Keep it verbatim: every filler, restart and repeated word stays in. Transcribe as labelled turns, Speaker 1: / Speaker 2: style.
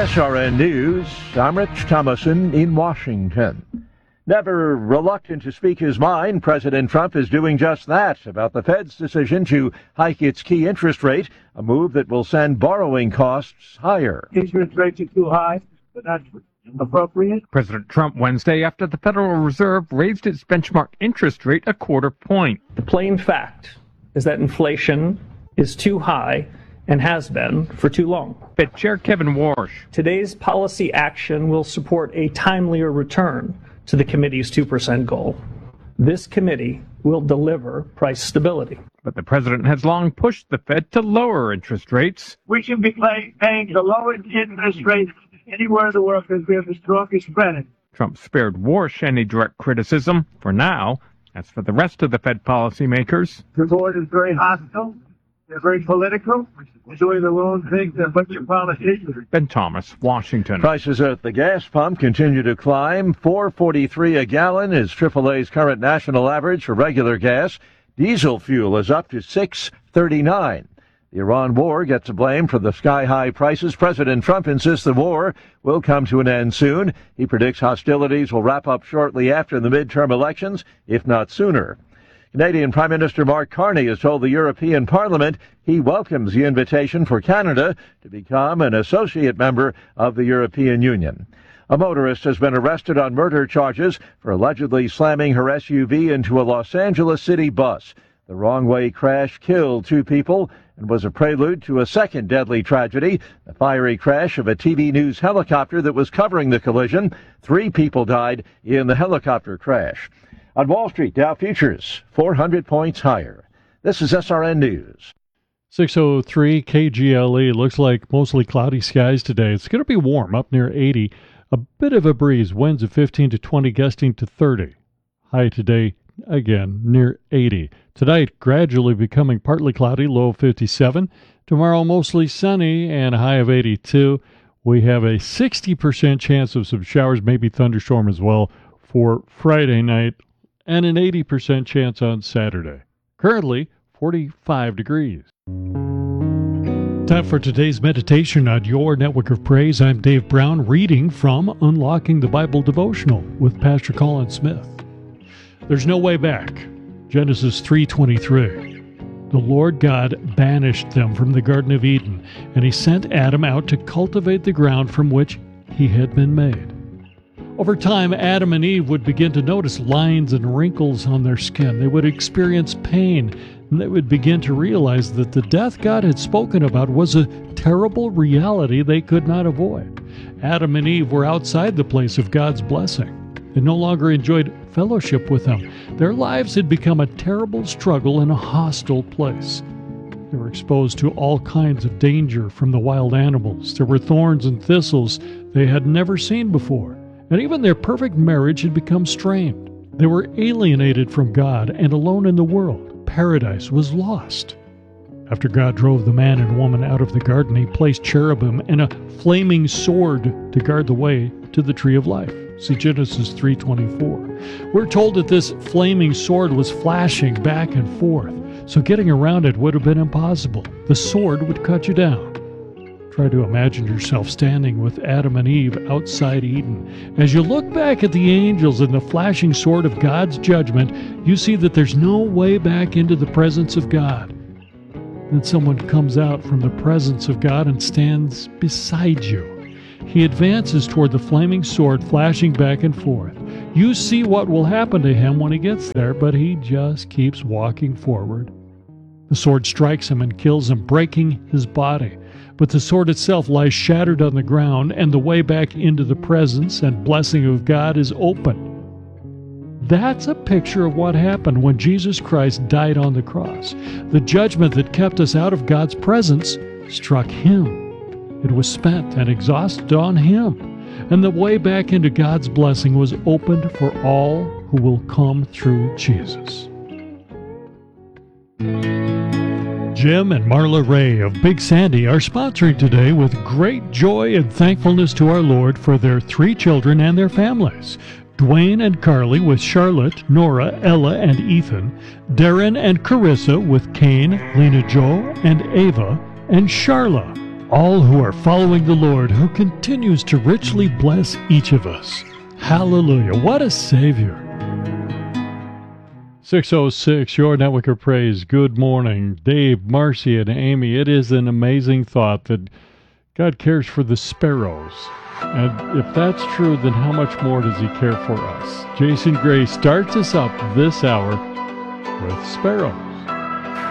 Speaker 1: S R N News, I'm Rich Thomason in Washington. Never reluctant to speak his mind, President Trump is doing just that about the Fed's decision to hike its key interest rate, a move that will send borrowing costs higher.
Speaker 2: Interest rates are too high, but that's appropriate.
Speaker 3: President Trump Wednesday after the Federal Reserve raised its benchmark interest rate a quarter point.
Speaker 4: The plain fact is that inflation is too high and has been for too long.
Speaker 3: Fed Chair Kevin Warsh.
Speaker 4: Today's policy action will support a timelier return to the committee's two percent goal. This committee will deliver price stability.
Speaker 3: But the president has long pushed the Fed to lower interest rates.
Speaker 2: We should be pay, paying the lowest interest rate anywhere in the world because we have the strongest credit.
Speaker 3: Trump spared Warsh any direct criticism for now. As for the rest of the Fed policymakers,
Speaker 2: The board is very hostile. They're very political. They're doing the wrong thing to a bunch of politicians.
Speaker 3: Ben Thomas, Washington.
Speaker 1: Prices at the gas pump continue to climb. four forty-three a gallon is triple A's current national average for regular gas. Diesel fuel is up to six thirty-nine. The Iran war gets a blame for the sky-high prices. President Trump insists the war will come to an end soon. He predicts hostilities will wrap up shortly after the midterm elections, if not sooner. Canadian Prime Minister Mark Carney has told the European Parliament he welcomes the invitation for Canada to become an associate member of the European Union. A motorist has been arrested on murder charges for allegedly slamming her S U V into a Los Angeles City bus. The wrong-way crash killed two people and was a prelude to a second deadly tragedy, the fiery crash of a T V News helicopter that was covering the collision. Three people died in the helicopter crash. On Wall Street, Dow futures four hundred points higher. This is S R N News.
Speaker 5: six oh three K G L E. Looks like mostly cloudy skies today. It's going to be warm, up near eighty. A bit of a breeze, winds of fifteen to twenty, gusting to thirty. High today, again, near eighty. Tonight, gradually becoming partly cloudy, low of fifty-seven. Tomorrow, mostly sunny and a high of eighty-two. We have a sixty percent chance of some showers, maybe thunderstorm as well, for Friday night, and an eighty percent chance on Saturday. Currently, forty-five degrees. Time for today's meditation on your network of praise. I'm Dave Brown, reading from Unlocking the Bible Devotional with Pastor Colin Smith. There's no way back. Genesis three twenty-three. The Lord God banished them from the Garden of Eden, and he sent Adam out to cultivate the ground from which he had been made. Over time, Adam and Eve would begin to notice lines and wrinkles on their skin. They would experience pain, and they would begin to realize that the death God had spoken about was a terrible reality they could not avoid. Adam and Eve were outside the place of God's blessing. They no longer enjoyed fellowship with him. Their lives had become a terrible struggle in a hostile place. They were exposed to all kinds of danger from the wild animals. There were thorns and thistles they had never seen before. And even their perfect marriage had become strained. They were alienated from God and alone in the world. Paradise was lost. After God drove the man and woman out of the garden, he placed cherubim and a flaming sword to guard the way to the tree of life. See Genesis three twenty-four. We're told that this flaming sword was flashing back and forth, so getting around it would have been impossible. The sword would cut you down. Try to imagine yourself standing with Adam and Eve outside Eden. As you look back at the angels and the flashing sword of God's judgment, you see that there's no way back into the presence of God. Then someone comes out from the presence of God and stands beside you. He advances toward the flaming sword, flashing back and forth. You see what will happen to him when he gets there, but he just keeps walking forward. The sword strikes him and kills him, breaking his body. But the sword itself lies shattered on the ground, and the way back into the presence and blessing of God is open. That's a picture of what happened when Jesus Christ died on the cross. The judgment that kept us out of God's presence struck him. It was spent and exhausted on him. And the way back into God's blessing was opened for all who will come through Jesus. Jim and Marla Ray of Big Sandy are sponsoring today with great joy and thankfulness to our Lord for their three children and their families. Dwayne and Carly with Charlotte, Nora, Ella, and Ethan. Darren and Carissa with Kane, Lena Jo, and Ava, and Charla. all who are following the Lord, who continues to richly bless each of us. Hallelujah. What a Savior. six oh six, your network of praise. Good morning. Dave, Marcy, and Amy. It is an amazing thought that God cares for the sparrows. And if that's true, then how much more does he care for us? Jason Gray starts us up this hour with sparrows.